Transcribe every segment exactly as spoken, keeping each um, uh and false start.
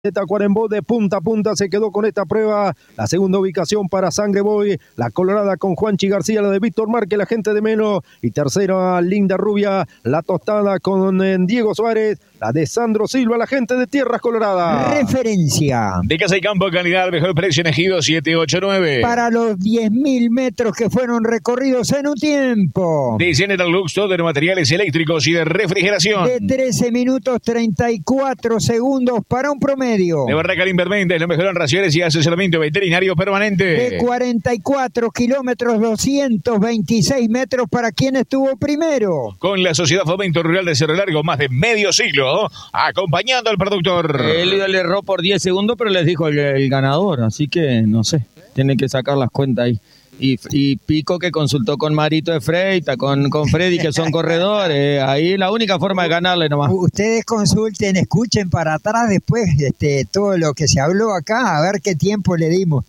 de Tacuarembó de punta a punta se quedó con esta prueba. La segunda ubicación para Sangre Boy, la Colorada con Juanchi García, la de Víctor Márquez, la gente de Meno, y tercera Linda Rubia, la Tostada con eh, Diego Suárez, la de Sandro Silva, la gente de Tierras Coloradas. Referencia. De Casa y Campo, calidad, mejor precio en Ejido siete ocho nueve. Para los diez mil metros que fueron recorridos en un tiempo. De General Lux, todo de materiales eléctricos y de refrigeración. De trece minutos treinta y cuatro segundos para un promedio. De Barraca Invermente, lo mejor en raciones y asesoramiento veterinario permanente. De cuarenta y cuatro kilómetros, doscientos veintiséis metros para quien estuvo primero. Con la Sociedad Fomento Rural de Cerro Largo, más de medio siglo, acompañando al productor. Él le erró por diez segundos, pero les dijo el, el ganador, así que no sé, tienen que sacar las cuentas ahí. Y, y Pico que consultó con Marito de Freita, con, con Freddy que son corredores, ahí la única forma de ganarle nomás. Ustedes consulten, escuchen para atrás después este, todo lo que se habló acá, a ver qué tiempo le dimos.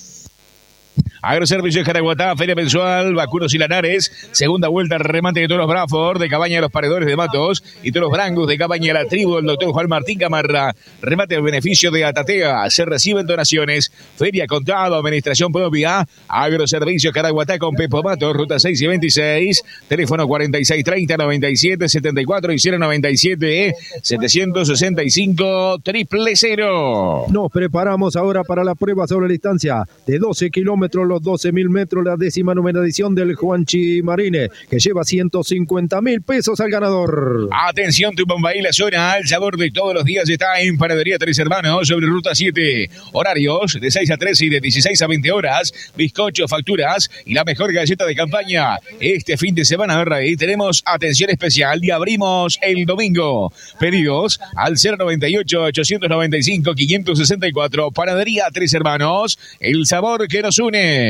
Agroservicios Jaraguatá, feria mensual, vacunos y lanares, segunda vuelta, remate de todos los Bradford, de Cabaña de los Paredores de Matos, y todos los Brangus de Cabaña de la Tribu, del doctor Juan Martín Camarra, remate del beneficio de Atatea, se reciben donaciones, feria contado, administración propia, Agroservicios Jaraguatá con Pepo Matos, ruta seis y veintiséis, teléfono cuarenta y seis treinta noventa y siete setenta y cuatro y cero noventa y siete setecientos sesenta y cinco triple cero. Nos preparamos ahora para la prueba sobre la distancia de doce kilómetros, los doce mil metros, la décima novena edición del Juanchi Marine, que lleva ciento cincuenta mil pesos al ganador. Atención, tu Bombay, la zona, el sabor de todos los días está en Panadería Tres Hermanos, sobre ruta siete. Horarios de seis a trece y de dieciséis a veinte horas, bizcochos, facturas y la mejor galleta de campaña. Este fin de semana, Rey, tenemos atención especial y abrimos el domingo. Pedidos al cero noventa y ocho, ochocientos noventa y cinco, quinientos sesenta y cuatro. Panadería Tres Hermanos, el sabor que nos une.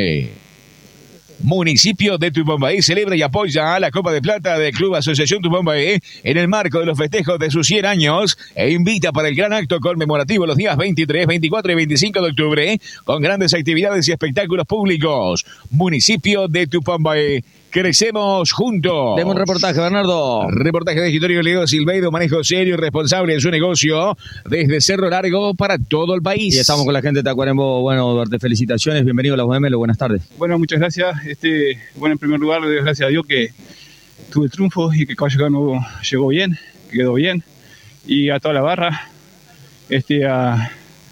Municipio de Tupambaí celebra y apoya a la Copa de Plata del Club Asociación Tupambaí en el marco de los festejos de sus cien años e invita para el gran acto conmemorativo los días veintitrés, veinticuatro y veinticinco de octubre con grandes actividades y espectáculos públicos. Municipio de Tupambaí. Crecemos juntos. Demos un reportaje, Bernardo. Reportaje de escritorio Leo Silveiro, manejo serio y responsable en su negocio desde Cerro Largo para todo el país. Y estamos con la gente de Tacuarembó. Bueno, darte felicitaciones, bienvenido a la U M L, buenas tardes. Bueno, muchas gracias. Este, bueno, en primer lugar, gracias a Dios que tuve el triunfo y que Caballo Gano llegó bien, que quedó bien. Y a toda la barra, este, a,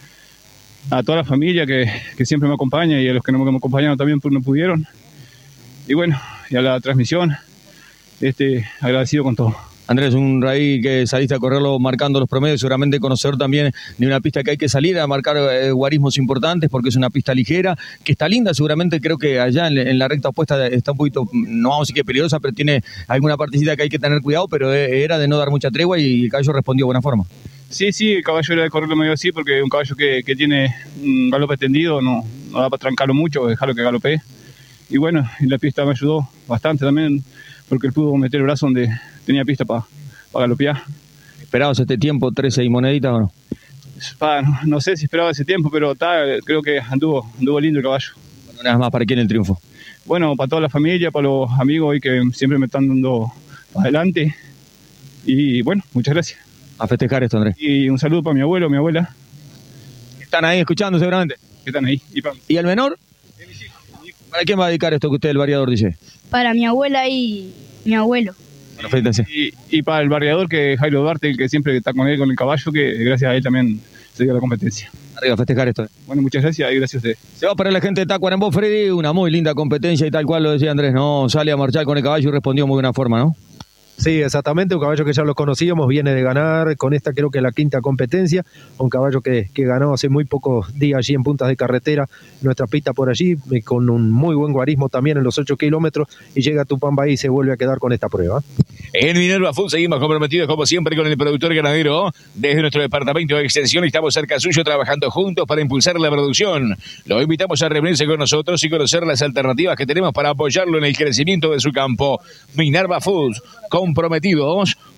a toda la familia que, que siempre me acompaña y a los que no me acompañaron también pues no pudieron. Y bueno, y a la transmisión, este, agradecido con todo. Andrés, un raí que saliste a correrlo marcando los promedios, seguramente conocer también de una pista que hay que salir a marcar eh, guarismos importantes porque es una pista ligera, que está linda, seguramente creo que allá en, en la recta opuesta está un poquito, no vamos a decir que peligrosa, pero tiene alguna partecita que hay que tener cuidado, pero eh, era de no dar mucha tregua y el caballo respondió de buena forma. Sí, sí, el caballo era de correrlo medio así porque es un caballo que, que tiene un galope tendido, no, no da para trancarlo mucho, dejarlo que galopee. Y bueno, la pista me ayudó bastante también, porque él pudo meter el brazo donde tenía pista para pa galopear. ¿Esperabas este tiempo, trece y moneditas o no? Pa, no? No sé si esperaba ese tiempo, pero ta, creo que anduvo, anduvo lindo el caballo. Bueno, nada más, ¿para quién el triunfo? Bueno, para toda la familia, para los amigos y que siempre me están dando adelante. Y bueno, muchas gracias. A festejar esto, Andrés. Y un saludo para mi abuelo, mi abuela. Están ahí escuchando seguramente. Que están ahí. ¿Y, para... ¿Y el menor? ¿Para quién va a dedicar esto que usted, el variador, dice? Para mi abuela y mi abuelo. Bueno, fíjense. Y, y para el variador, que Jairo Duarte, el que siempre está con él, con el caballo, que gracias a él también se dio la competencia. Arriba, a festejar esto. Bueno, muchas gracias y gracias a ustedes. Se va para la gente de Tacuarembó, Freddy, una muy linda competencia y tal cual lo decía Andrés, ¿no? Sale a marchar con el caballo y respondió de muy buena forma, ¿no? Sí, exactamente, un caballo que ya lo conocíamos, viene de ganar, con esta creo que es la quinta competencia, un caballo que, que ganó hace muy pocos días allí en Puntas de Carretera, nuestra pista por allí, con un muy buen guarismo también en los ocho kilómetros, y llega a Tupambaí y se vuelve a quedar con esta prueba. En Minerva Food seguimos comprometidos como siempre con el productor ganadero. Desde nuestro departamento de extensión estamos cerca suyo trabajando juntos para impulsar la producción. Lo invitamos a reunirse con nosotros y conocer las alternativas que tenemos para apoyarlo en el crecimiento de su campo. Minerva Food, comprometidos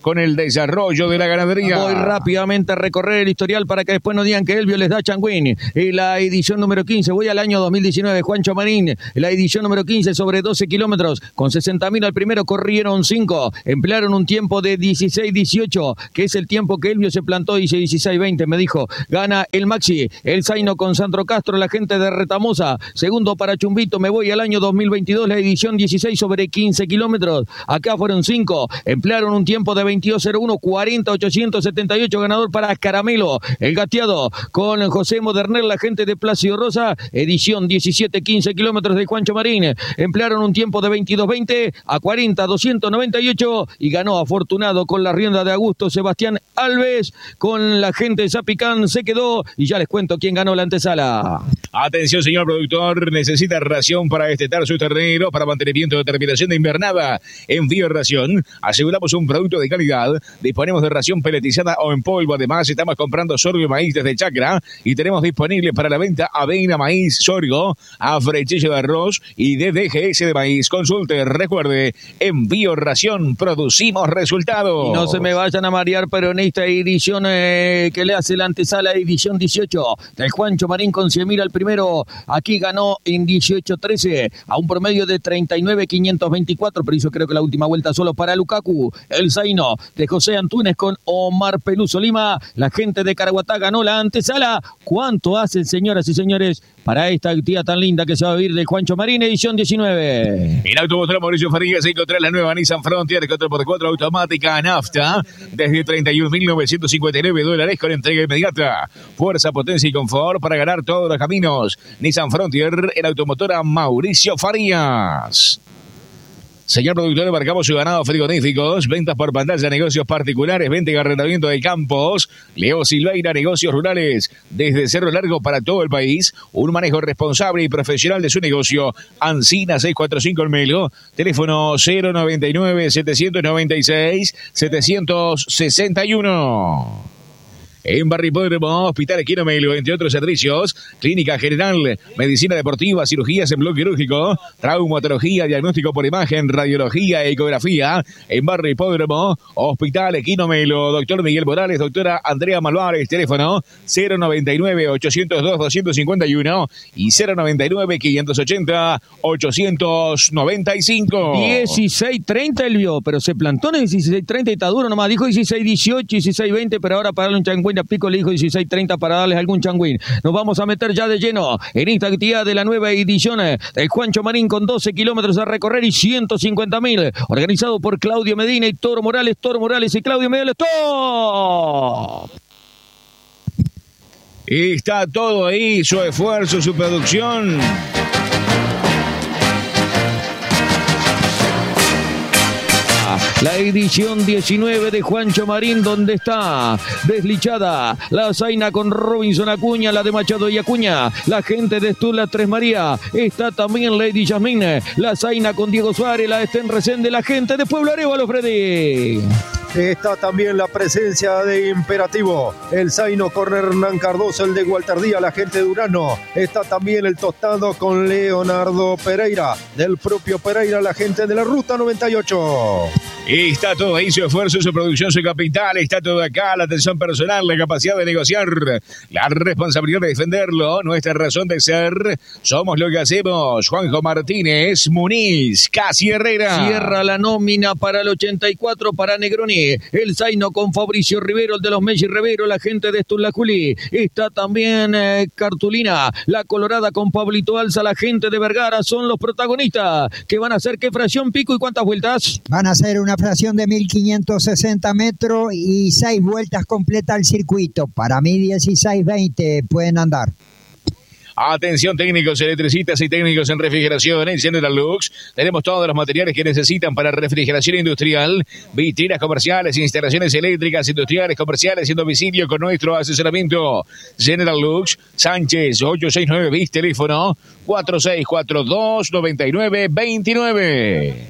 con el desarrollo de la ganadería. Voy rápidamente a recorrer el historial para que después no digan que Elvio les da changüín. La edición número quince, voy al año dos mil diecinueve, Juancho Marín, la edición número quince sobre doce kilómetros, con sesenta mil al primero corrieron cinco, emplearon un tiempo de dieciséis dieciocho, que es el tiempo que Elvio se plantó, dice dieciséis veinte, me dijo. Gana el Maxi, el Zaino con Sandro Castro, la gente de Retamosa. Segundo para Chumbito, me voy al año dos mil veintidós, la edición dieciséis sobre quince kilómetros. Acá fueron cinco, emplearon un tiempo de veintidós cero uno, cuarenta ochocientos setenta y ocho, ganador para Caramelo, el gateado con José Modernel, la gente de Plácido Rosa, edición diecisiete quince kilómetros de Juancho Marín. Emplearon un tiempo de veintidós veinte a cuarenta doscientos noventa y ocho y ganó afortunado con la rienda de Augusto Sebastián Alves, con la gente de Zapicán se quedó y ya les cuento quién ganó la antesala. Atención, señor productor, necesita ración para destetar su ternero para mantenimiento de terminación de invernada. En Bioración aseguramos un producto de calidad. Disponemos de ración peletizada o en polvo. Además, estamos comprando sorgo y maíz desde Chacra y tenemos disponible para la venta avena, maíz, sorgo, afrechillo de arroz y D D G S de maíz. Consulte, recuerde, en Bioración producimos resultados. Y no se me vayan a marear, pero en esta edición eh, que le hace la antesala, edición dieciocho, del Juancho Marín con cien mil al primero, aquí ganó en dieciocho trece a un promedio de treinta y nueve quinientos veinticuatro, pero hizo creo que la última vuelta solo para Lukaku. El Zaino de José Antunes con Omar Peluso Lima, la gente de Caraguatá ganó la antesala. ¿Cuánto hacen, señoras y señores, para esta actividad tan linda que se va a vivir del Juancho Marín, edición diecinueve? En Automotor Mauricio Farías encontrará la nueva Nissan Frontier cuatro por cuatro automática nafta desde treinta y un mil novecientos cincuenta y nueve dólares con entrega inmediata. Fuerza, potencia y confort para ganar todos los caminos. Nissan Frontier en Automotora Mauricio Farías. Señor productor, embarcamos su ganado frigoríficos, ventas por pantalla, negocios particulares, venta y arrendamiento de campos. Leo Silveira, negocios rurales, desde Cerro Largo para todo el país. Un manejo responsable y profesional de su negocio. Ancina seiscientos cuarenta y cinco El Melo, teléfono cero noventa y nueve, setecientos noventa y seis, setecientos sesenta y uno. En Barripódromo, Hospital Equino Melo, entre otros servicios, clínica general, medicina deportiva, cirugías en bloque quirúrgico, traumatología, diagnóstico por imagen, radiología, ecografía. En Barripódromo, Hospital Equino Melo, doctor Miguel Morales, doctora Andrea Malvares, teléfono cero noventa y nueve, ochocientos dos, doscientos cincuenta y uno y cero noventa y nueve, quinientos ochenta, ochocientos noventa y cinco. dieciséis treinta el vio, pero se plantó en dieciséis treinta y está duro nomás. Dijo dieciséis dieciocho, dieciséis veinte, pero ahora para darle un changüín a Pico le dijo dieciséis treinta para darles algún changüín. Nos vamos a meter ya de lleno en esta actividad de la nueva edición del Juancho Marín con doce kilómetros a recorrer y ciento cincuenta mil. Organizado por Claudio Medina y Toro Morales, Toro Morales y Claudio Medina. ¡Stop! Está todo ahí, su esfuerzo, su producción. La edición diecinueve de Juancho Marín, donde está deslichada la Zaina con Robinson Acuña, la de Machado y Acuña, la gente de Estula Tres María, está también Lady Yasmín, la Zaina con Diego Suárez, la Estén Resende, la gente de Pueblo Arévalo, Freddy. Está también la presencia de Imperativo, el Zaino con Hernán Cardoso, el de Walter Díaz, la gente de Urano. Está también el Tostado con Leonardo Pereira, del propio Pereira, la gente de la Ruta noventa y ocho. Está todo ahí, su esfuerzo, su producción, su capital. Está todo acá, la atención personal, la capacidad de negociar, la responsabilidad de defenderlo, nuestra razón de ser. Somos lo que hacemos. Juanjo Martínez, Muniz, Casi Herrera. Cierra la nómina para el ochenta y cuatro para Negroni. El Zaino con Fabricio Rivero, el de los Messi Rivero, la gente de Estulaculi. Está también eh, Cartulina, la Colorada con Pablito Alza, la gente de Vergara. Son los protagonistas que van a hacer qué fracción, Pico, y cuántas vueltas. Van a hacer una fracción de mil quinientos sesenta metros y seis vueltas completa el circuito. Para mí dieciséis veinte pueden andar. Atención técnicos electricistas y técnicos en refrigeración en General Lux. Tenemos todos los materiales que necesitan para refrigeración industrial, vitrinas comerciales, instalaciones eléctricas, industriales, comerciales y domicilio con nuestro asesoramiento. General Lux, Sánchez ocho seis nueve bis, teléfono cuatro seis cuatro dos, nueve nueve dos nueve.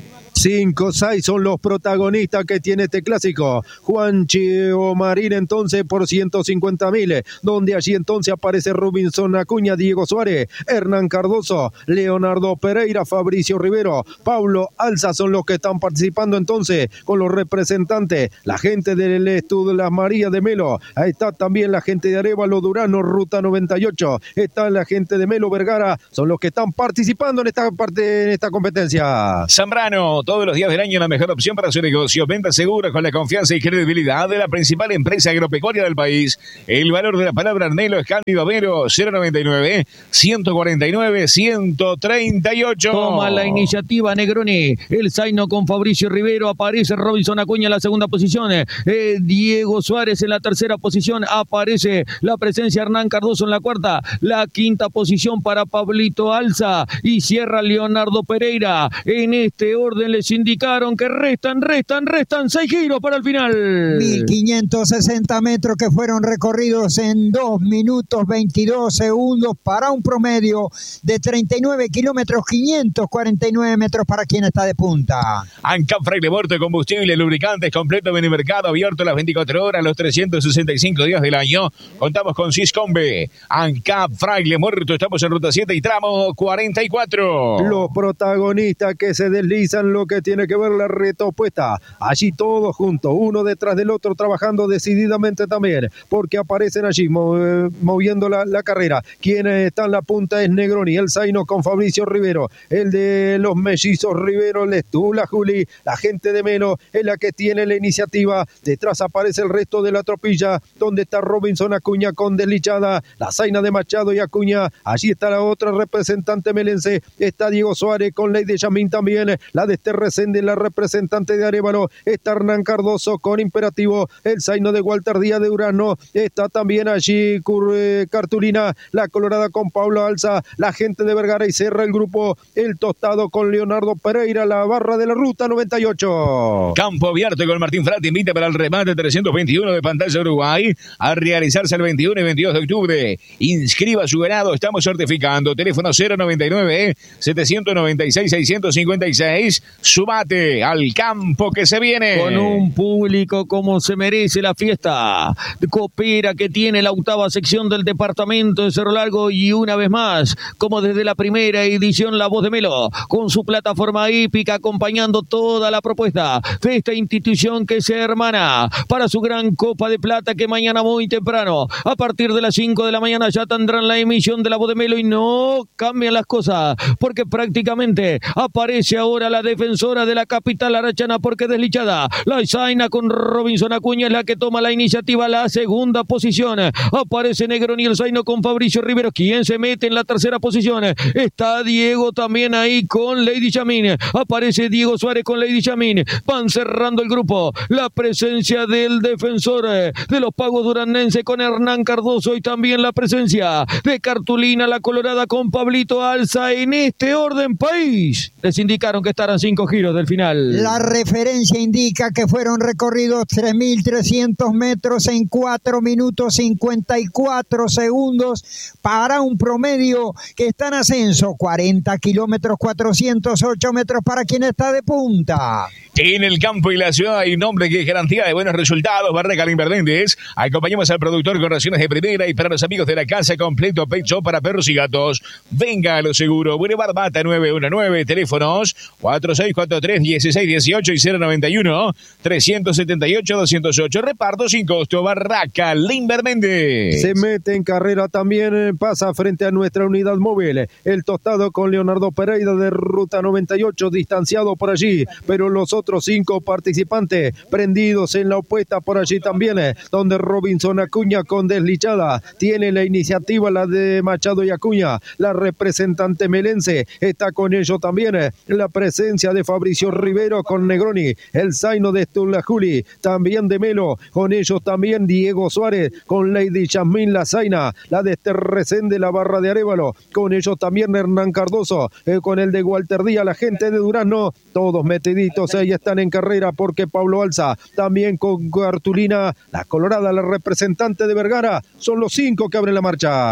cinco, seis son los protagonistas que tiene este clásico. Juanchi Marín entonces por ciento cincuenta mil, donde allí entonces aparece Robinson Acuña, Diego Suárez, Hernán Cardoso, Leonardo Pereira, Fabricio Rivero, Paulo Alza son los que están participando entonces con los representantes. La gente del Estudio Las Marías de Melo, ahí está también la gente de Arévalo, Durano, Ruta noventa y ocho, está la gente de Melo, Vergara, son los que están participando en esta parte, en esta competencia. Zambrano, todos los días del año la mejor opción para su negocio. Venta segura con la confianza y credibilidad de la principal empresa agropecuaria del país. El valor de la palabra Arnelo es Cándido Avero, cero noventa y nueve, ciento cuarenta y nueve, ciento treinta y ocho. Toma la iniciativa Negroni. El Zaino con Fabricio Rivero. Aparece Robinson Acuña en la segunda posición. Eh, Diego Suárez en la tercera posición. Aparece la presencia Hernán Cardoso en la cuarta. La quinta posición para Pablito Alza. Y cierra Leonardo Pereira. En este orden les indicaron que restan, restan, restan seis giros para el final. mil quinientos sesenta metros que fueron recorridos en dos minutos veintidós segundos para un promedio de treinta y nueve kilómetros, quinientos cuarenta y nueve metros para quien está de punta. ANCAP Fraile Muerto, combustible, lubricantes, completo minimercado, abierto las veinticuatro horas, los trescientos sesenta y cinco días del año. Contamos con Siscombe. ANCAP Fraile Muerto, estamos en ruta siete y tramo cuarenta y cuatro. Los protagonistas que se deslizan, lo que tiene que ver la reta opuesta. Allí todos juntos, uno detrás del otro, trabajando decididamente también, porque aparecen allí mov moviendo la, la carrera. Quien está en la punta es Negroni, el Zaino con Fabricio Rivero, el de los mellizos Rivero, Lestula, Juli, la gente de Melo es la que tiene la iniciativa. Detrás aparece el resto de la tropilla, donde está Robinson Acuña con deslichada, la Zaina de Machado y Acuña. Allí está la otra representante melense, está Diego Suárez con Ley de Yamín también, la de este Resende, la representante de Arévalo, está Hernán Cardoso con Imperativo, el Zaino de Walter Díaz de Urano, está también allí Cur eh, Cartulina, la Colorada con Pablo Alza, la gente de Vergara, y cierra el grupo el Tostado con Leonardo Pereira, la barra de la ruta noventa y ocho. Campo Abierto con Martín Frati invita para el remate trescientos veintiuno de Pantalla Uruguay a realizarse el veintiuno y veintidós de octubre. Inscriba su ganado, estamos certificando. Teléfono cero noventa y nueve, setecientos noventa y seis, seiscientos cincuenta y seis. Subate al campo que se viene. Con un público como se merece la fiesta. Coopera, que tiene la octava sección del departamento de Cerro Largo, y una vez más, como desde la primera edición, La Voz de Melo, con su plataforma hípica acompañando toda la propuesta de esta institución que se hermana para su gran Copa de Plata, que mañana muy temprano, a partir de las cinco de la mañana, ya tendrán la emisión de La Voz de Melo, y no cambian las cosas, porque prácticamente aparece ahora la defensora de la capital arachana, porque deslichada, la Zaina con Robinson Acuña es la que toma la iniciativa, la segunda posición. Aparece Negroni, el Zaino con Fabricio Rivero. ¿Quién se mete en la tercera posición? Está Diego también ahí con Lady Yamín. Aparece Diego Suárez con Lady Yamín. Van cerrando el grupo. La presencia del defensor de los Pagos Duranense con Hernán Cardoso, y también la presencia de Cartulina, la Colorada con Pablito Alza. En este orden, país, les indicaron que estarán cinco giros del final. La referencia indica que fueron recorridos tres mil trescientos metros en cuatro minutos cincuenta y cuatro segundos para un promedio que está en ascenso, cuarenta kilómetros, cuatrocientos ocho metros para quien está de punta. En el campo y la ciudad hay un hombre que es garantía de buenos resultados. Barreca Inverméndez. Acompañamos al productor con raciones de primera, y para los amigos de la casa, completo pet shop para perros y gatos. Venga a lo seguro. Boulevard Bata nueve uno nueve. Teléfonos cuatro seis cuatro tres, uno seis uno ocho y cero noventa y uno, trescientos setenta y ocho, doscientos ocho. Reparto sin costo. Barraca Inverméndez. Se mete en carrera también, pasa frente a nuestra unidad móvil. El Tostado con Leonardo Pereira de Ruta noventa y ocho, distanciado por allí, pero los otros cinco participantes prendidos en la opuesta por allí también, donde Robinson Acuña con deslichada tiene la iniciativa, la de Machado y Acuña. La representante melense está con ellos también, la presencia de Fabricio Rivero con Negroni, el Zaino de Estula Juli, también de Melo, con ellos también Diego Suárez, con Lady Yasmín la Zaina, la de este Resende, la barra de Arévalo, con ellos también Hernán Cardoso, eh, con el de Walter Díaz, la gente de Durazno, todos metiditos ahí están en carrera, porque Pablo Alza, también con Cartulina, la Colorada, la representante de Vergara, son los cinco que abren la marcha.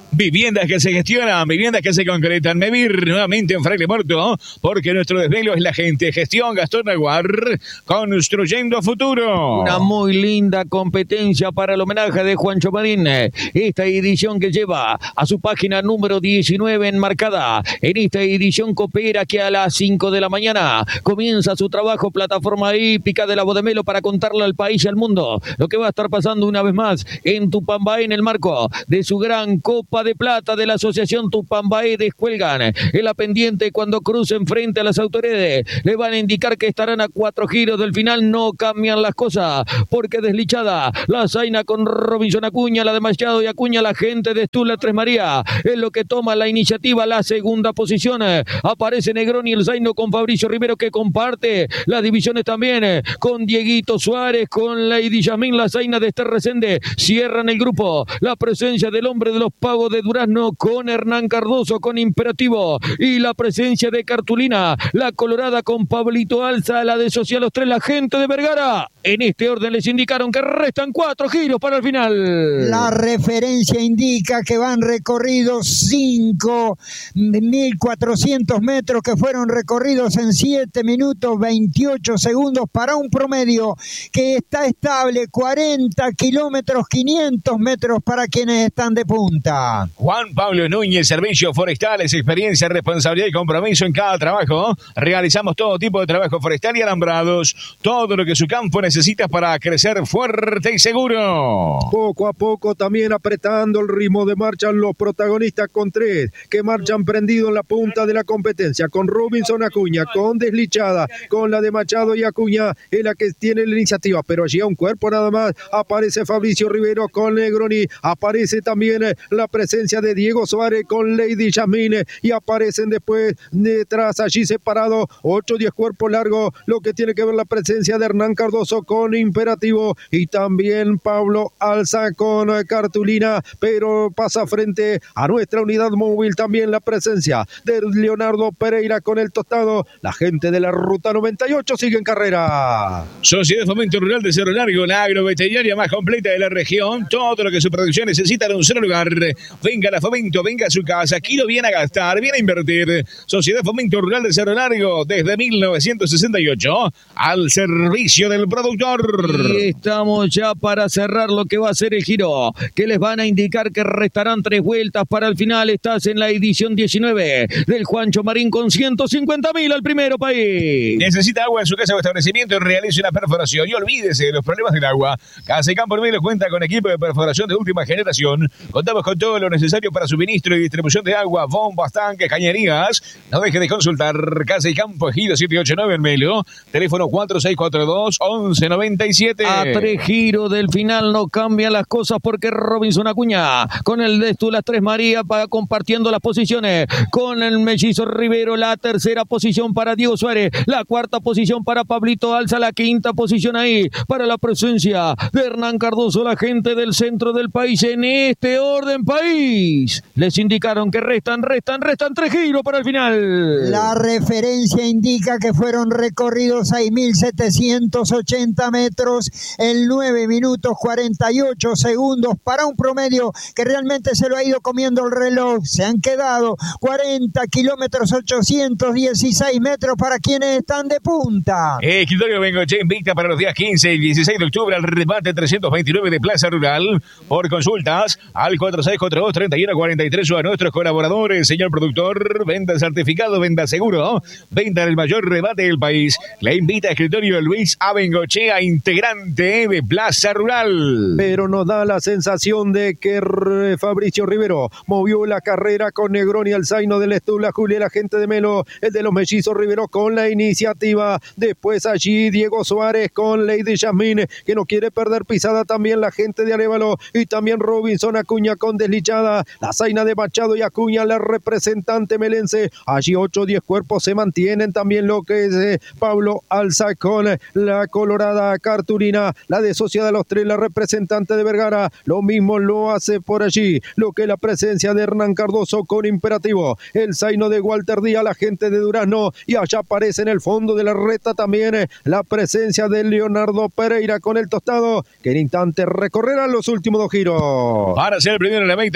Viviendas que se gestionan, viviendas que se concretan. Mevir nuevamente en Fraile Muerto, porque nuestro desvelo es la gente. Gestión Gastón Aguar, construyendo futuro. Una muy linda competencia para el homenaje de Juancho Marín. Esta edición que lleva a su página número diecinueve enmarcada. En esta edición coopera que a las cinco de la mañana comienza su trabajo plataforma hípica de la Bodemelo para contarle al país y al mundo lo que va a estar pasando una vez más en Tupambaé en el marco de su gran Copa de Plata de la Asociación Tupambaé. Descuelgan en la pendiente cuando crucen frente a las autoridades. Le van a indicar que estarán a cuatro giros del final. No cambian las cosas porque deslichada la Zaina con Robinson Acuña, la de Machado y Acuña, la gente de Estula Tres María es lo que toma la iniciativa. La segunda posición aparece Negroni el Zaino con Fabricio Rivero, que comparte las divisiones también con Dieguito Suárez, con Lady Yasmín, la Zaina de Esther Resende. Cierran el grupo la presencia del hombre de los Pagos de Durazno con Hernán Cardoso, con Imperativo, y la presencia de Cartulina, la Colorada con Pablito Alza, la de Social Los Tres, la gente de Vergara. En este orden les indicaron que restan cuatro giros para el final. La referencia indica que van recorridos cinco mil cuatrocientos metros que fueron recorridos en siete minutos veintiocho segundos para un promedio que está estable, cuarenta kilómetros, quinientos metros para quienes están de punta. Juan Pablo Núñez, Servicios Forestales, experiencia, responsabilidad y compromiso en cada trabajo. Realizamos todo tipo de trabajo forestal y alambrados, todo lo que su campo necesita para crecer fuerte y seguro. Poco a poco también apretando el ritmo de marcha los protagonistas con tres, que marchan prendido en la punta de la competencia, con Robinson Acuña, con Deslichada, con la de Machado y Acuña, es la que tiene la iniciativa, pero allí a un cuerpo nada más aparece Fabricio Rivero con Negroni, aparece también la presencia de Diego Suárez con Lady Yasmín, y aparecen después detrás allí separados ocho o diez cuerpos largos, lo que tiene que ver la presencia de Hernán Cardoso con Imperativo, y también Pablo Alza con Cartulina, pero pasa frente a nuestra unidad móvil también la presencia de Leonardo Pereira con el Tostado. La gente de la Ruta noventa y ocho sigue en carrera. Sociedad de Fomento Rural de Cerro Largo, la agroveterinaria más completa de la región. Todo lo que su producción necesita en un solo lugar. Venga a la Fomento, venga a su casa. Aquí lo viene a gastar, viene a invertir. Sociedad de Fomento Rural de Cerro Largo, desde mil novecientos sesenta y ocho, al servicio del productor. Y estamos ya para cerrar lo que va a ser el giro, que les van a indicar que restarán tres vueltas para el final. Estás en la edición diecinueve del Juancho Marín con ciento cincuenta mil al primero país. Necesita agua en su casa o establecimiento, realice una perforación y olvídese de los problemas del agua. Casa y Campo Hermelo cuenta con equipo de perforación de última generación. Contamos con todo lo necesario para suministro y distribución de agua, bombas, tanques, cañerías. No deje de consultar Casa y Campo Ejido siete ocho nueve en Melo. Teléfono cuatro seis cuatro dos, once noventa y siete. A tres giros del final no cambian las cosas porque Robinson Acuña con el de Estula Tres María para compartiendo las posiciones con el mellizo Rivero. La tercera posición para Diego Suárez, la cuarta posición para Pablito Alza, la quinta posición ahí para la presencia de Hernán Cardoso, la gente del centro del país. En este orden país les indicaron que restan, restan, restan tres giros para el final. La referencia indica que fueron recorridos seis mil setecientos ochenta metros en nueve minutos cuarenta y ocho segundos para un promedio que realmente se lo ha ido comiendo el reloj. Se han quedado cuarenta kilómetros ochocientos dieciséis metros para quienes están de punta. Escritorio Bengoche invicta para los días quince y dieciséis de octubre al remate trescientos veintinueve de Plaza Rural. Por consultas al cuatro seis cuatro dos, tres uno cuatro tres o a nuestros colaboradores. Señor productor, venta certificado, venta seguro, venta del mayor rebate del país. Le invita a Escritorio Luis A. Bengochea, integrante de Plaza Rural. Pero nos da la sensación de que Fabricio Rivero movió la carrera con Negroni al Zaino del Estula, Julia, la gente de Melo, el de los mellizos Rivero con la iniciativa. Después allí Diego Suárez con Lady Yasmín, que no quiere perder pisada, también la gente de Arévalo, y también Robinson Acuña con Deslichada, la Zaina de Machado y Acuña, la representante melense. Allí ocho o diez cuerpos se mantienen, también lo que es eh, Pablo Alza con la Colorada Cartulina, la de Sociedad Los Tres, la representante de Vergara, lo mismo lo hace por allí, lo que es la presencia de Hernán Cardoso con Imperativo, el Zaino de Walter Díaz, la gente de Durazno, y allá aparece en el fondo de la reta también eh, la presencia de Leonardo Pereira con el Tostado, que en instante recorrerá los últimos dos giros. Para ser el primero en la meta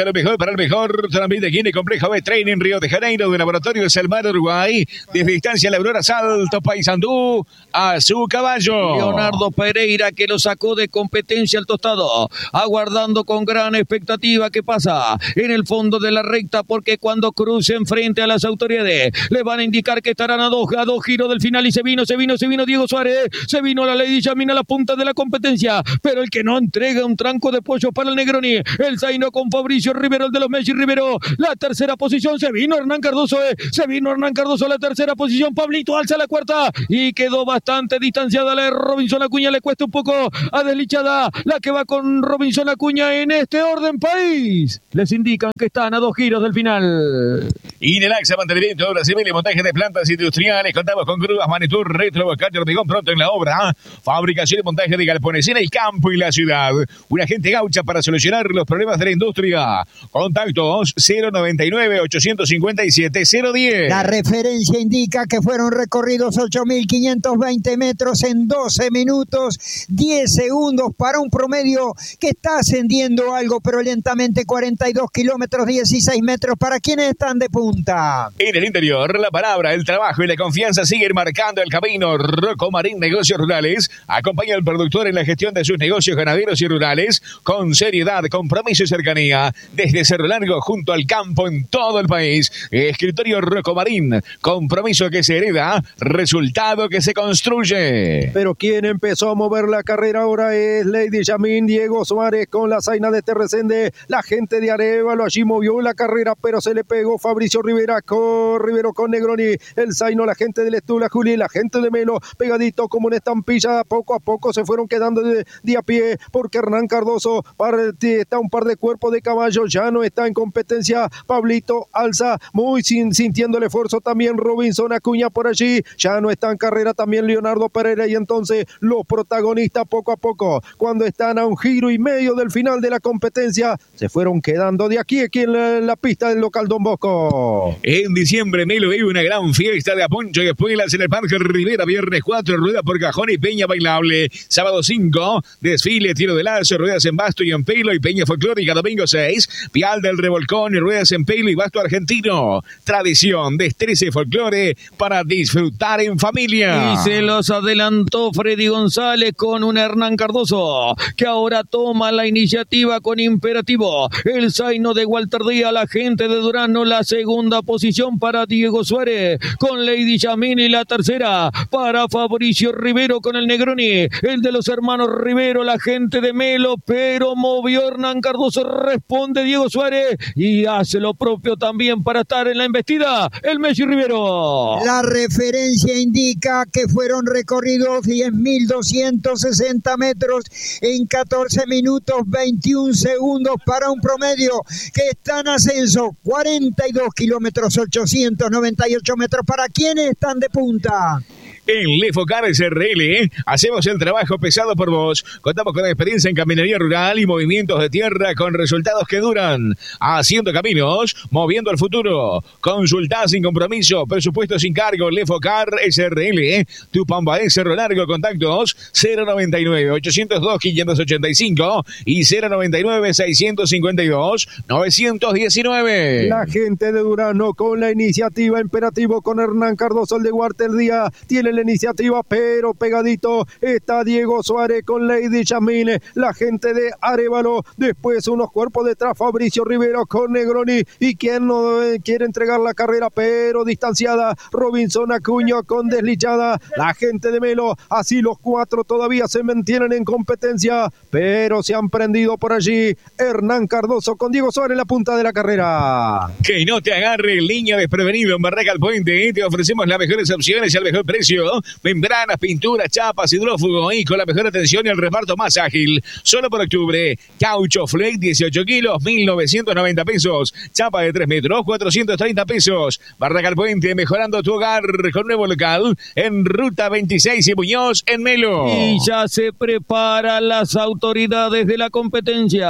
lo mejor para el mejor. Transmite Guinea Complejo B Training Río de Janeiro de Laboratorio Selmar Uruguay. Desde distancia la Aurora Salto Paysandú a su caballo. Leonardo Pereira que lo sacó de competencia al tostado. Aguardando con gran expectativa qué pasa en el fondo de la recta porque cuando crucen frente a las autoridades le van a indicar que estarán a dos, a dos giros del final y se vino, se vino, se vino Diego Suárez. Se vino la Lady Yamina a la punta de la competencia. Pero el que no entrega un tranco de pollo para el Negroni. El Zaino con Fabricio Rivero, el de los Messi Rivero. La tercera posición se vino Hernán Cardoso. Eh. Se vino Hernán Cardoso a la tercera posición. Pablito alza la cuarta y quedó bastante distanciada la de Robinson Acuña. Le cuesta un poco a Deslichada. La que va con Robinson Acuña en este orden país. Les indican que están a dos giros del final. Inelaxa, mantenimiento, obra civil y montaje de plantas industriales. Contamos con grúas, Manitur, Retro, Boscate, Hormigón pronto en la obra. Fabricación y montaje de galpones en el campo y la ciudad. Una gente gaucha para solucionar los problemas de la industria. Contactos cero noventa y nueve, ochocientos cincuenta y siete, cero diez. La referencia indica que fueron recorridos ocho mil quinientos veinte metros en doce minutos, diez segundos para un promedio que está ascendiendo algo, pero lentamente cuarenta y dos kilómetros, dieciséis metros para quienes están de punta. En el interior, la palabra, el trabajo y la confianza siguen marcando el camino. Rocco Marín Negocios Rurales acompaña al productor en la gestión de sus negocios ganaderos y rurales con seriedad, compromiso y cercanía. Desde Cerro Largo junto al campo en todo el país. Escritorio Rocco Marín, compromiso que se hereda, resultado que se construye. Pero quien empezó a mover la carrera ahora es Lady Yamín, Diego Suárez con la zaina de Terresende. La gente de Arévalo allí movió la carrera, pero se le pegó Fabricio Rivera con Rivero con Negroni. El zaino, la gente del Estula Juli, la gente de Melo, pegadito como una estampilla. Poco a poco se fueron quedando de, de a pie porque Hernán Cardoso está un par de cuerpos de caballo, ya no está en competencia. Pablito alza, muy sin, sintiendo el esfuerzo también Robinson Acuña por allí, ya no está en carrera también Leonardo Pereira. Y entonces los protagonistas poco a poco, cuando están a un giro y medio del final de la competencia, se fueron quedando de aquí, aquí en la, en la pista del local Don Bosco. En diciembre Melo vive una gran fiesta de aponcho y espuelas en el Parque Rivera. Viernes cuatro, rueda por cajón y peña bailable. Sábado cinco, desfile, tiro de lazo, ruedas en basto y en pelo y peña folclórica. Domingo seis, pial del revolcón y ruedas en pelo y basto argentino. Tradición, destreza y folclore para disfrutar en familia. Y se los adelantó Freddy González con un Hernán Cardoso que ahora toma la iniciativa con imperativo. El zaino de Walter Díaz, la gente de Durano, la segunda posición para Diego Suárez con Lady Yamín y la tercera para Fabricio Rivero con el Negroni, el de los hermanos Rivero, la gente de Melo, pero movió Hernán Cardoso, responde Diego Suárez y hace lo propio también para estar en la embestida el Messi Rivero. La referencia indica que fueron recorridos diez mil doscientos sesenta metros en catorce minutos veintiún segundos para un promedio que está en ascenso, cuarenta y dos kilómetros, ochocientos noventa y ocho metros para quienes están de punta. En Lefocar S R L hacemos el trabajo pesado por vos. Contamos con experiencia en caminaría rural y movimientos de tierra con resultados que duran. Haciendo caminos, moviendo el futuro. Consultá sin compromiso, presupuesto sin cargo. Lefocar S R L, Tupambaé, Cerro Largo. Contactos cero noventa y nueve, ochocientos dos, quinientos ochenta y cinco y cero noventa y nueve, seiscientos cincuenta y dos, novecientos diecinueve. La gente de Durano con la iniciativa imperativo con Hernán Cardoso, el de Walter Díaz, tiene la iniciativa, pero pegadito está Diego Suárez con Lady Yamín, la gente de Arévalo, después unos cuerpos detrás Fabricio Rivero con Negroni y quien no eh, quiere entregar la carrera, pero distanciada Robinson Acuña con Deslichada, la gente de Melo, así los cuatro todavía se mantienen en competencia, pero se han prendido por allí Hernán Cardoso con Diego Suárez en la punta de la carrera. Que no te agarre el niño desprevenido en Barraca al Puente, te ofrecemos las mejores opciones y al mejor precio. Membranas, pinturas, chapas, hidrófugo y con la mejor atención y el reparto más ágil. Solo por octubre. Caucho Flex dieciocho kilos, mil novecientos noventa pesos. Chapa de tres metros, cuatrocientos treinta pesos. Barraca al Puente, mejorando tu hogar con nuevo local en Ruta veintiséis y Muñoz en Melo. Y ya se preparan las autoridades de la competencia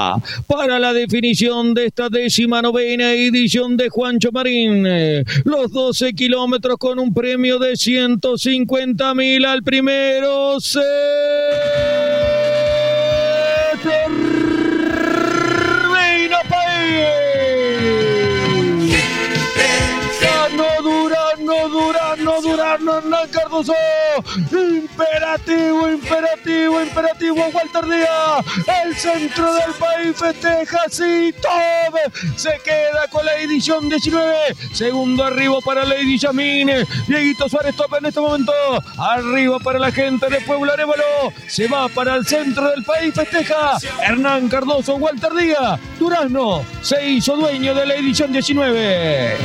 para la definición de esta décima novena edición de Juancho Marín. Los doce kilómetros con un premio de ciento cincuenta mil al primero. Se termina país. Cardoso. Imperativo, imperativo, imperativo. Walter Díaz. El centro del país festeja así todo. Se queda con la edición diecinueve. Segundo arribo para Lady Yasmine. Dieguito Suárez topa en este momento. Arriba para la gente de Pueblo Arévalo. Se va para el centro del país. Festeja Hernán Cardoso. Walter Díaz. Durazno se hizo dueño de la edición diecinueve.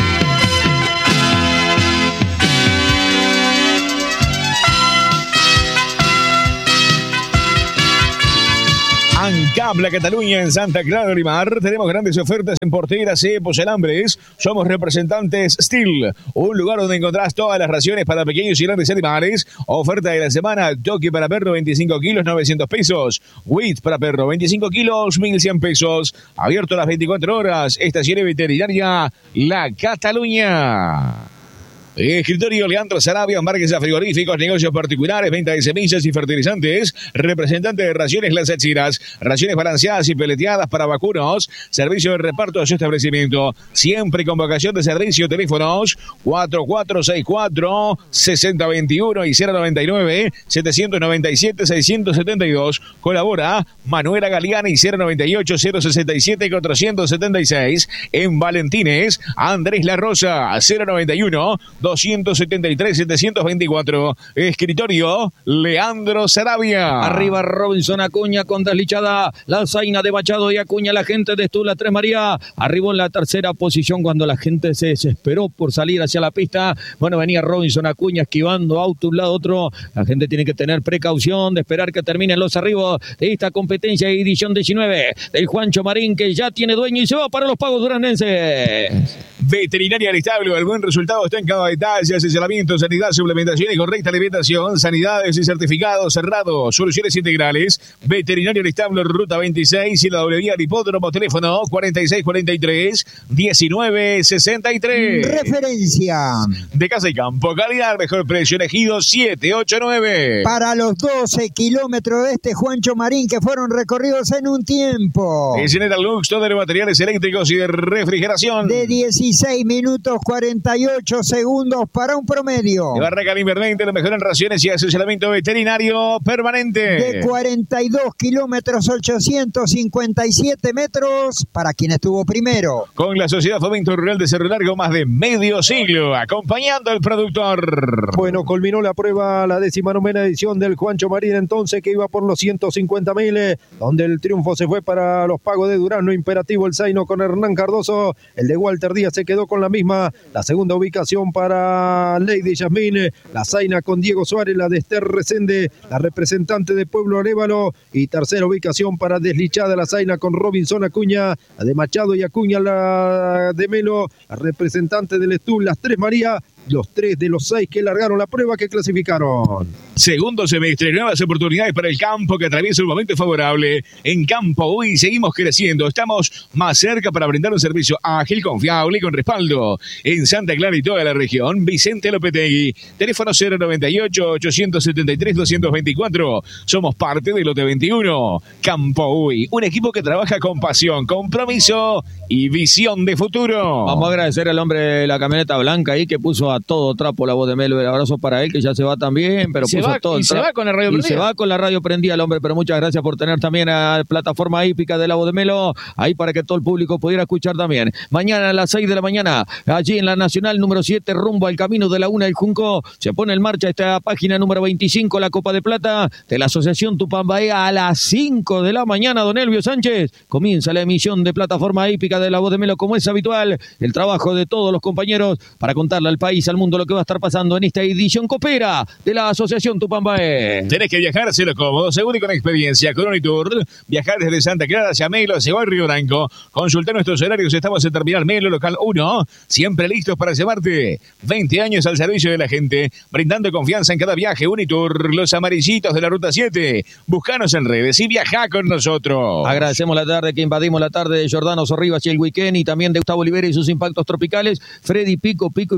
Ancabla Cataluña en Santa Clara del Mar. Tenemos grandes ofertas en porteras, cepos, alambres. Somos representantes Steel, un lugar donde encontrás todas las raciones para pequeños y grandes animales. Oferta de la semana: Toki para perro veinticinco kilos, novecientos pesos. Wheat para perro veinticinco kilos, mil cien pesos. Abierto las veinticuatro horas. Estación veterinaria La Cataluña. Escritorio Leandro Sarabia, embarques frigoríficos, negocios particulares, venta de semillas y fertilizantes, representante de raciones Las Achiras, raciones balanceadas y peleteadas para vacunos, servicio de reparto a su establecimiento, siempre con vocación de servicio. Teléfonos cuatro cuatro seis cuatro, seis cero dos uno y cero noventa y nueve, setecientos noventa y siete, seiscientos setenta y dos. Colabora Manuela Galeani, cero noventa y ocho, cero sesenta y siete, cuatrocientos setenta y seis. En Valentines, Andrés La Rosa, cero noventa y uno, doscientos setenta y tres, setecientos veinticuatro. Escritorio Leandro Sarabia. Arriba Robinson Acuña con deslichada la zaina de Machado y Acuña, la gente de Estula Tres María. Arribó en la tercera posición cuando la gente se desesperó por salir hacia la pista. Bueno, venía Robinson Acuña esquivando auto un lado otro. La gente tiene que tener precaución de esperar que terminen los arribos de esta competencia edición diecinueve del Juancho Marín, que ya tiene dueño y se va para los pagos duranenses. Veterinaria al establo, el buen resultado está en cada detalle: asesoramiento, sanidad, suplementación y correcta alimentación, sanidades y certificados cerrados, soluciones integrales. Veterinaria al establo, ruta veintiséis y la doble vía al hipódromo. Teléfono cuarenta y seis cuarenta y tres, diecinueve sesenta y tres. Referencia de Casa y Campo, calidad, mejor precio, elegido siete ocho nueve. Para los doce kilómetros de este Juancho Marín que fueron recorridos en un tiempo en General Lux, todo de materiales eléctricos y de refrigeración, de dieciséis minutos cuarenta y ocho segundos para un promedio de Barraca Invernente, lo mejor en raciones y asesoramiento veterinario permanente, de cuarenta y dos kilómetros ochocientos cincuenta y siete metros para quien estuvo primero. Con la Sociedad Fomento Rural de Cerro Largo, más de medio siglo acompañando al productor. Bueno, culminó la prueba, la décima novena edición del Juancho Marín, entonces, que iba por los ciento cincuenta mil, donde el triunfo se fue para los pagos de Durazno. Imperativo el Zaino con Hernán Cardoso. El de Walter Díaz se quedó con la misma. La segunda ubicación para Lady Yasmine, la zaina con Diego Suárez, la de Esther Resende, la representante de Pueblo Arévalo. Y tercera ubicación para Deslichada, la zaina con Robinson Acuña, la de Machado y Acuña, la de Melo, la representante del Estul, las Tres María. Los tres de los seis que largaron la prueba, que clasificaron. Segundo semestre, nuevas oportunidades para el campo que atraviesa un momento favorable. En Campo hoy seguimos creciendo. Estamos más cerca para brindar un servicio ágil, confiable y con respaldo. En Santa Clara y toda la región, Vicente Lopetegui. Teléfono cero noventa y ocho, ochocientos setenta y tres, doscientos veinticuatro. Somos parte del lote veintiuno. Campo hoy, un equipo que trabaja con pasión, compromiso y visión de futuro. Vamos a agradecer al hombre de la camioneta blanca ahí que puso a todo trapo la voz de Melo. El abrazo para él, que ya se va también, pero se puso va, todo y el se va con la radio y prendida. se va con la radio prendida el hombre, pero muchas gracias por tener también a la plataforma hípica de la voz de Melo ahí para que todo el público pudiera escuchar también. Mañana a las seis de la mañana, allí en la Nacional número siete, rumbo al camino de la Una del Junco, se pone en marcha esta página número veinticinco, la Copa de Plata de la Asociación Tupambaé. A las cinco de la mañana, don Elvio Sánchez, comienza la emisión de plataforma hípica de la voz de Melo, como es habitual, el trabajo de todos los compañeros para contarle al país, al mundo, lo que va a estar pasando en esta edición copera de la Asociación Tupambaé. Tenés que viajar, lo cómodo, seguro y con experiencia. Con Unitour, viajar desde Santa Clara hacia Melo, hacia Río Branco. Consulta nuestros horarios, estamos en Terminal Melo, local uno, siempre listos para llevarte. veinte años al servicio de la gente, brindando confianza en cada viaje. Unitour, los amarillitos de la Ruta siete. Buscanos en redes y viajá con nosotros. Agradecemos la tarde que invadimos la tarde de Jordano Sorribas y el weekend, y también de Gustavo Olivera y sus impactos tropicales. Freddy Pico, Pico y Freddy, los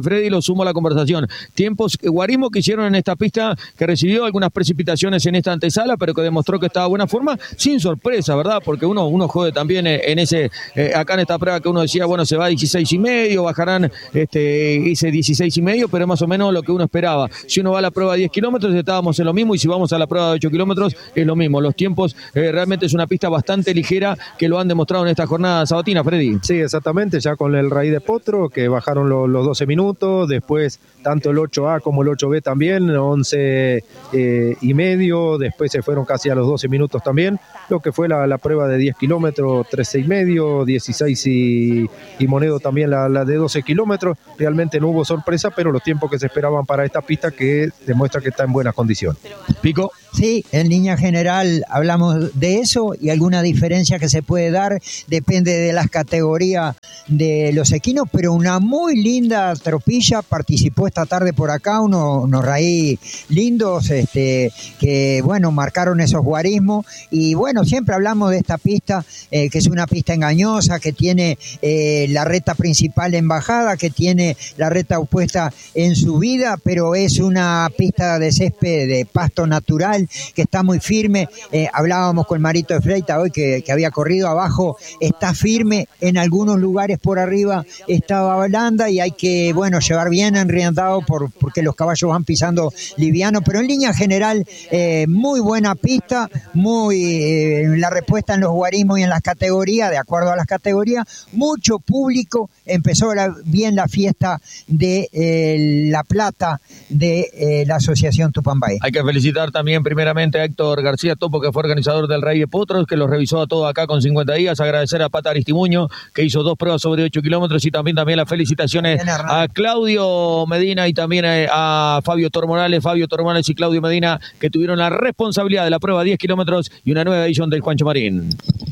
sumo a la conversación. Tiempos eh, guarismo que hicieron en esta pista, que recibió algunas precipitaciones en esta antesala, pero que demostró que estaba de buena forma, sin sorpresa, ¿verdad? Porque uno, uno jode también en ese, eh, acá en esta prueba que uno decía, bueno, se va a dieciséis y medio, bajarán este, ese dieciséis y medio, pero más o menos lo que uno esperaba. Si uno va a la prueba de diez kilómetros, estábamos en lo mismo, y si vamos a la prueba de ocho kilómetros, es lo mismo. Los tiempos, eh, realmente es una pista bastante ligera, que lo han demostrado en esta jornada sabatina, Freddy. Sí, exactamente, ya con el Raíz de Potro, que bajaron lo, los doce minutos, después tanto el ocho A como el ocho B también, once eh, y medio, después se fueron casi a los doce minutos también, lo que fue la, la prueba de diez kilómetros, trece y medio, dieciséis y, y Monedo también la, la de doce kilómetros. Realmente no hubo sorpresa, pero los tiempos que se esperaban para esta pista, que demuestra que está en buenas condiciones. Pico. Sí, en línea general hablamos de eso, y alguna diferencia que se puede dar depende de las categorías de los equinos, pero una muy linda tropilla participó esta tarde por acá, unos, unos raíz lindos este, que bueno, marcaron esos guarismos. Y bueno, siempre hablamos de esta pista, eh, que es una pista engañosa, que tiene eh, la recta principal en bajada, que tiene la recta opuesta en subida, pero es una pista de césped de pasto natural que está muy firme. Eh, hablábamos con Marito de Freita hoy que, que había corrido abajo, está firme, en algunos lugares por arriba estaba blanda, y hay que bueno llevar bien enriendado por, porque los caballos van pisando liviano, pero en línea general eh, muy buena pista, muy eh, la respuesta en los guarismos y en las categorías, de acuerdo a las categorías, mucho público. Empezó la, bien la fiesta de eh, La Plata de eh, la Asociación Tupambay. Hay que felicitar también primeramente a Héctor García Topo, que fue organizador del Rey de Potros, que lo revisó a todo acá con cincuenta días. Agradecer a Pata Aristimuño, que hizo dos pruebas sobre ocho kilómetros, y también, también las felicitaciones a Claudio Medina y también a, a Fabio Tormorales, Fabio Tormorales y Claudio Medina, que tuvieron la responsabilidad de la prueba diez kilómetros y una nueva edición del Juancho Marín.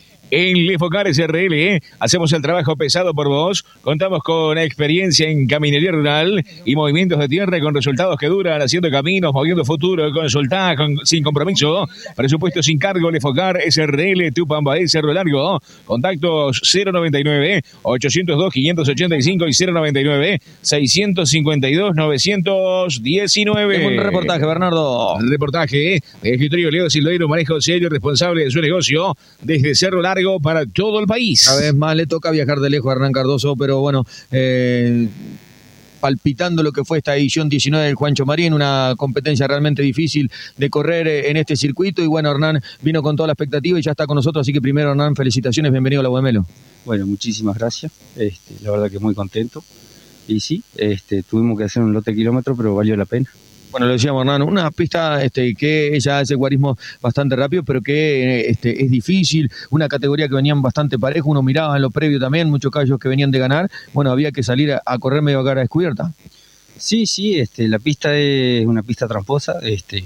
En Lefocar S R L, ¿eh? Hacemos el trabajo pesado por vos, contamos con experiencia en caminería rural y movimientos de tierra con resultados que duran, haciendo caminos, moviendo futuro, consultá con, sin compromiso, presupuesto sin cargo. Lefocar S R L, Tupambay, Cerro Largo, contactos cero noventa y nueve, ochocientos dos, quinientos ochenta y cinco y cero noventa y nueve, seiscientos cincuenta y dos, novecientos diecinueve. Un reportaje, Bernardo. Reportaje, ¿eh? De escritorio Leo Silveiro, manejo serio y responsable de su negocio, desde Cerro Largo para todo el país. Cada vez más le toca viajar de lejos a Hernán Cardoso, pero bueno, eh, palpitando lo que fue esta edición diecinueve del Juancho Marín, una competencia realmente difícil de correr en este circuito, y bueno, Hernán vino con toda la expectativa y ya está con nosotros, así que primero, Hernán, felicitaciones, bienvenido a la Boemelo. Bueno, muchísimas gracias, este, la verdad que muy contento, y sí, este, tuvimos que hacer un lote de kilómetros, pero valió la pena. Bueno, lo decíamos, Hernán, una pista este, que ella hace guarismo bastante rápido, pero que este, es difícil, una categoría que venían bastante parejo, uno miraba en lo previo también, muchos caballos que venían de ganar, bueno, había que salir a, a correr medio a cara descubierta. Sí, sí, este, la pista es una pista tramposa, este,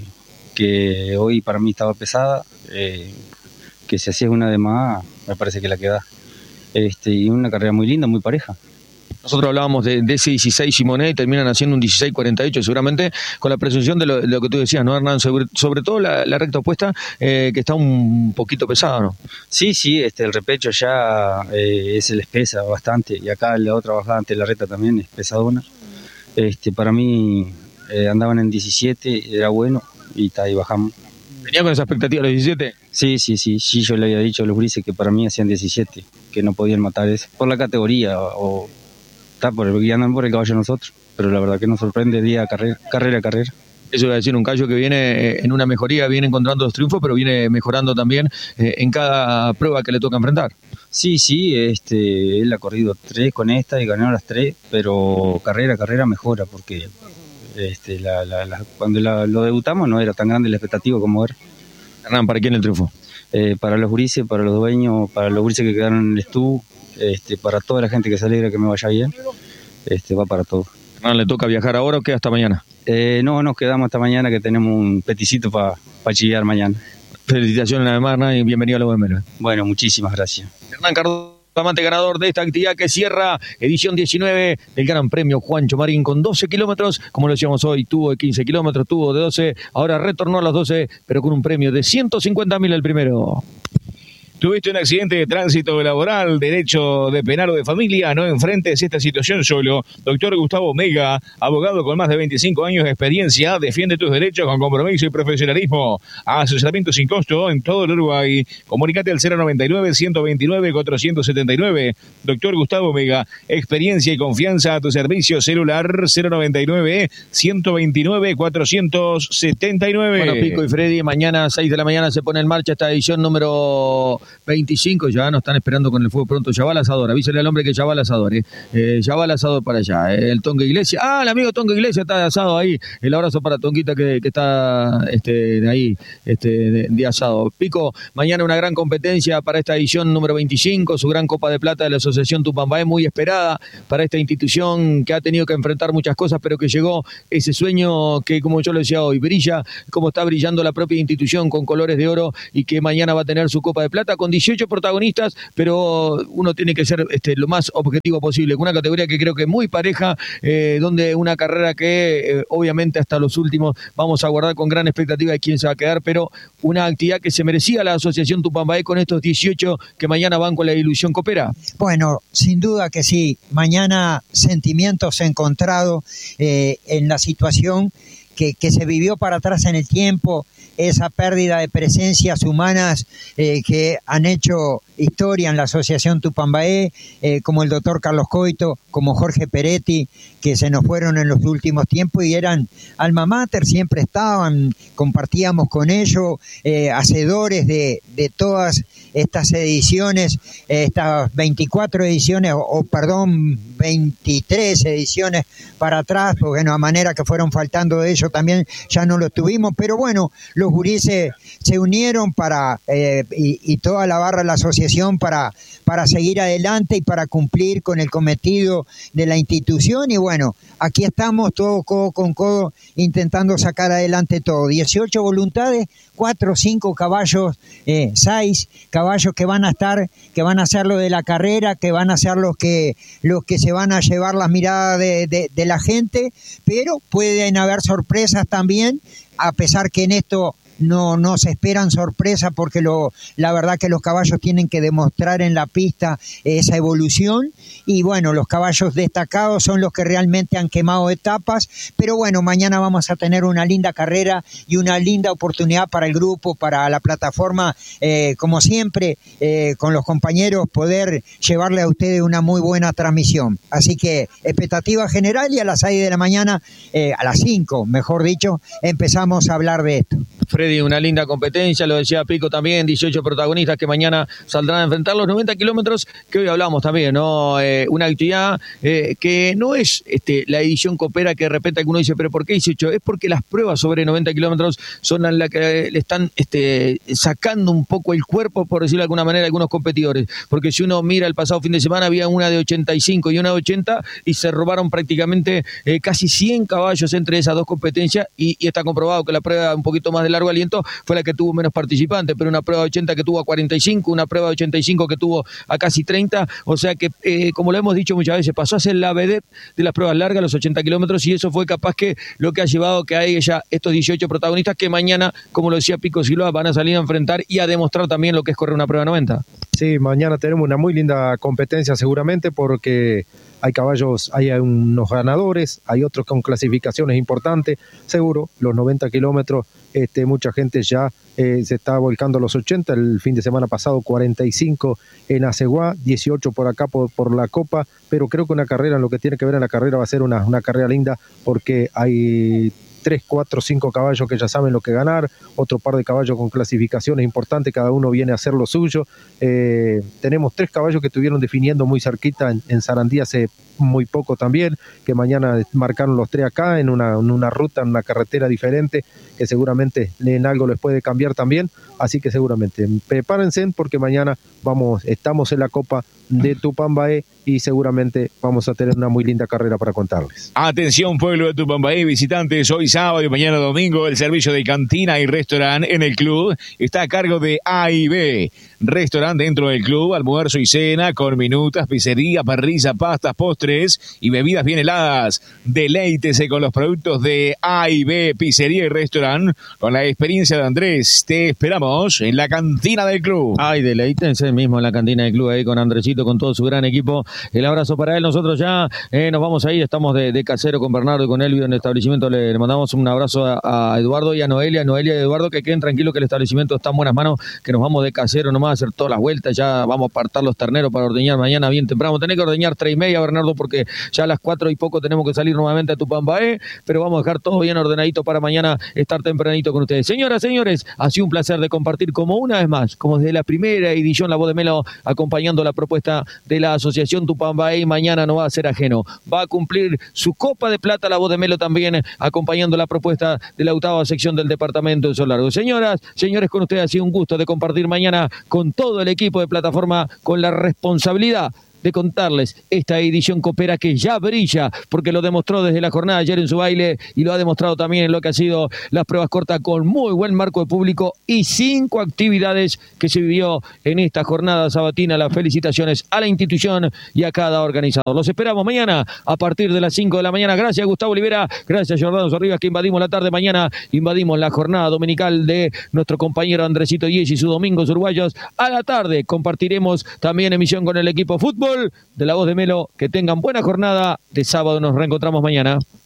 que hoy para mí estaba pesada, eh, que si hacías una de más, me parece que la queda. Este, y una carrera muy linda, muy pareja. Nosotros hablábamos de, de ese dieciséis Simonet y terminan haciendo un dieciséis cuarenta y ocho, seguramente con la presunción de lo, de lo que tú decías, ¿no, Hernán? Sobre, sobre todo la, la recta opuesta, eh, que está un poquito pesada, ¿no? Sí, sí, este, el repecho ya eh, se les pesa bastante, y acá la otra bajada ante la recta también es pesadona. Este, para mí eh, andaban en diecisiete, era bueno, y está ahí bajamos. ¿Venía con esa expectativa los diecisiete? Sí, sí, sí, sí, yo le había dicho a los grises que para mí hacían diecisiete, que no podían matar eso, por la categoría, o por el guiando por el caballo nosotros, pero la verdad que nos sorprende día carrera, carrera, carrera. Eso iba a decir, un caballo que viene en una mejoría, viene encontrando los triunfos, pero viene mejorando también eh, en cada prueba que le toca enfrentar. Sí, sí, este, él ha corrido tres con esta y ganó las tres, pero carrera, carrera mejora, porque este, la, la, la, cuando la, lo debutamos no era tan grande la expectativa como ahora. Hernán, ¿para quién el triunfo? Eh, para los gurises, para los dueños, para los gurises que quedaron en el estuvo, este, para toda la gente que se alegra que me vaya bien, este, va para todo. Hernán, ¿le toca viajar ahora o qué hasta mañana? Eh, no, nos quedamos hasta mañana, que tenemos un peticito para pa chillar mañana. Felicitaciones además, Hernán, y bienvenido a la Boemelo. Bueno, muchísimas gracias. Hernán Cardoso, amante ganador de esta actividad que cierra edición diecinueve del Gran Premio Juancho Marín con doce kilómetros, como lo decíamos hoy, tuvo de quince kilómetros, tuvo de doce, ahora retornó a los doce, pero con un premio de ciento cincuenta mil el primero. ¿Tuviste un accidente de tránsito laboral, derecho de penal o de familia? No enfrentes esta situación solo. Doctor Gustavo Mega, abogado con más de veinticinco años de experiencia, defiende tus derechos con compromiso y profesionalismo. Asesoramiento sin costo en todo el Uruguay. Comunicate al cero noventa y nueve, ciento veintinueve, cuatrocientos setenta y nueve. Doctor Gustavo Mega, experiencia y confianza a tu servicio. Celular cero noventa y nueve, ciento veintinueve, cuatrocientos setenta y nueve. Bueno, Pico y Freddy, mañana a seis de la mañana se pone en marcha esta edición número veinticinco. Ya nos están esperando con el fuego pronto. Ya va el asador. Avísale al hombre que ya va el asador. Eh. Eh, ya va el asador para allá. Eh. El Tonga Iglesia. Ah, el amigo Tonga Iglesia está de asado ahí. El abrazo para Tonguita que, que está este, de ahí este, de, de asado. Pico, mañana una gran competencia para esta edición número veinticinco. Su gran Copa de Plata de la Asociación Tupambaé, muy esperada para esta institución que ha tenido que enfrentar muchas cosas, pero que llegó ese sueño que, como yo lo decía hoy, brilla como está brillando la propia institución con colores de oro y que mañana va a tener su Copa de Plata con dieciocho protagonistas, pero uno tiene que ser este, lo más objetivo posible, con una categoría que creo que es muy pareja, eh, donde una carrera que eh, obviamente hasta los últimos vamos a guardar con gran expectativa de quién se va a quedar, pero una actividad que se merecía la Asociación Tupambaé con estos dieciocho que mañana van con la ilusión copera. Bueno, sin duda que sí. Mañana sentimientos encontrados eh, en la situación que, que se vivió para atrás en el tiempo, esa pérdida de presencias humanas eh, que han hecho historia en la Asociación Tupambaé, eh, como el doctor Carlos Coito, como Jorge Peretti, que se nos fueron en los últimos tiempos y eran alma mater, siempre estaban, compartíamos con ellos, eh, hacedores de, de todas estas ediciones, eh, estas veinticuatro ediciones, o, o perdón, veintitrés ediciones para atrás, porque bueno, a manera que fueron faltando de ellos también ya no lo tuvimos, pero bueno, los gurises se unieron para, eh, y, y toda la barra de la asociación para, para seguir adelante y para cumplir con el cometido de la institución y bueno, aquí estamos todos codo con codo intentando sacar adelante todo. dieciocho voluntades, cuatro o cinco caballos, eh, seis caballos que van a estar, que van a hacer lo de la carrera, que van a ser los que, los que se van a llevar las miradas de, de, de la gente, pero pueden haber sorpresas también, a pesar que en esto no, no se esperan sorpresas porque lo, la verdad que los caballos tienen que demostrar en la pista esa evolución y bueno, los caballos destacados son los que realmente han quemado etapas, pero bueno, mañana vamos a tener una linda carrera y una linda oportunidad para el grupo, para la plataforma, eh, como siempre, eh, con los compañeros poder llevarle a ustedes una muy buena transmisión. Así que expectativa general y a las seis de la mañana, eh, a las cinco, mejor dicho, empezamos a hablar de esto. Freddy, una linda competencia, lo decía Pico también, dieciocho protagonistas que mañana saldrán a enfrentar los noventa kilómetros que hoy hablamos también, ¿no? Eh, una actividad eh, que no es este, la edición copera que de repente alguno dice, pero ¿por qué dieciocho? Es porque las pruebas sobre noventa kilómetros son las que le están este, sacando un poco el cuerpo, por decirlo de alguna manera, a algunos competidores, porque si uno mira el pasado fin de semana había una de ochenta y cinco y una de ochenta y se robaron prácticamente eh, casi cien caballos entre esas dos competencias y, y está comprobado que la prueba un poquito más de largo aliento fue la que tuvo menos participantes, pero una prueba de ochenta que tuvo a cuarenta y cinco, una prueba de ochenta y cinco que tuvo a casi treinta, o sea que eh, como lo hemos dicho muchas veces, pasó a ser la vedette de las pruebas largas, los ochenta kilómetros, y eso fue capaz que lo que ha llevado que hay ya estos dieciocho protagonistas que mañana, como lo decía Pico Silva, van a salir a enfrentar y a demostrar también lo que es correr una prueba noventa. Sí, mañana tenemos una muy linda competencia seguramente porque hay caballos, hay unos ganadores, hay otros con clasificaciones importantes, seguro, los noventa kilómetros, este, mucha gente ya eh, se está volcando a los ochenta, el fin de semana pasado cuarenta y cinco en Aceguá, dieciocho por acá por, por la Copa, pero creo que una carrera, en lo que tiene que ver en la carrera va a ser una, una carrera linda porque hay tres, cuatro, cinco caballos que ya saben lo que ganar, otro par de caballos con clasificaciones importantes, cada uno viene a hacer lo suyo. Eh, tenemos tres caballos que estuvieron definiendo muy cerquita en, en Sarandí hace muy poco también, que mañana marcaron los tres acá en una, en una ruta, en una carretera diferente, que seguramente en algo les puede cambiar también, así que seguramente prepárense porque mañana vamos, estamos en la Copa de Tupambaé y seguramente vamos a tener una muy linda carrera para contarles. Atención pueblo de Tupambaé, visitantes, hoy sábado y mañana domingo el servicio de cantina y restaurante en el club está a cargo de A y B. restaurante dentro del club, almuerzo y cena con minutas, pizzería, parrilla, pastas, postres y bebidas bien heladas. Deleítese con los productos de A y B, pizzería y restaurante, con la experiencia de Andrés. Te esperamos en la cantina del club. Ay, deleítense mismo en la cantina del club ahí con Andresito, con todo su gran equipo. El abrazo para él. Nosotros ya eh, nos vamos a ir, estamos de, de casero con Bernardo y con Elvio en el establecimiento. Le, le mandamos un abrazo a, a Eduardo y a Noelia, Noelia y Eduardo, que queden tranquilos que el establecimiento está en buenas manos, que nos vamos de casero nomás a hacer todas las vueltas. Ya vamos a apartar los terneros para ordeñar mañana bien temprano. Tenés que ordeñar tres y media, Bernardo, porque ya a las cuatro y poco tenemos que salir nuevamente a Tupambaé, pero vamos a dejar todo bien ordenadito para mañana estar tempranito con ustedes. Señoras, señores, ha sido un placer de compartir como una vez más, como desde la primera edición La Voz de Melo, acompañando la propuesta de la Asociación Tupambaé, y mañana no va a ser ajeno. Va a cumplir su Copa de Plata La Voz de Melo también, acompañando la propuesta de la octava sección del departamento de Sol Largo. Señoras, señores, con ustedes ha sido un gusto de compartir mañana con todo el equipo de Plataforma, con la responsabilidad de contarles esta edición copera que ya brilla, porque lo demostró desde la jornada ayer en su baile y lo ha demostrado también en lo que ha sido las pruebas cortas, con muy buen marco de público y cinco actividades que se vivió en esta jornada sabatina. Las felicitaciones a la institución y a cada organizador. Los esperamos mañana a partir de las cinco de la mañana. Gracias, Gustavo Olivera. Gracias, Jordano Sorribas, que invadimos la tarde. Mañana invadimos la jornada dominical de nuestro compañero Andresito Diez y sus domingos uruguayos. A la tarde compartiremos también emisión con el equipo fútbol de La Voz de Melo. Que tengan buena jornada de sábado. Nos reencontramos mañana.